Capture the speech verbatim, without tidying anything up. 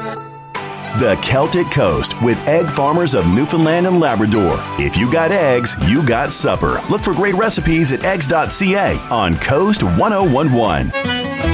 The Celtic Coast with egg farmers of Newfoundland and Labrador. If you got eggs, you got supper. Look for great recipes at eggs dot c a on Coast ten eleven.